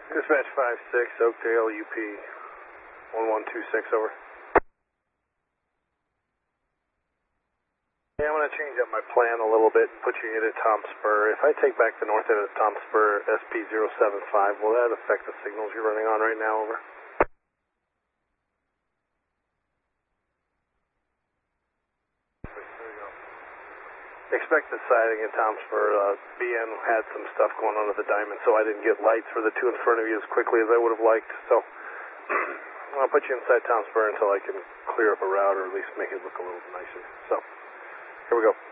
Dispatch 5-6, Oakdale, UP 1126, over. Yeah, I'm going to change up my plan a little bit, put you at Tom Spur. If I take back the north end of Tom Spur, SP075, will that affect the signals you're running on right now, over? Expected sighting at Tom Spur. BN had some stuff going on at the Diamond, so I didn't get lights for the two in front of you as quickly as I would have liked. So I'll put you inside Tom Spur until I can clear up a route or at least make it look a little nicer. So here we go.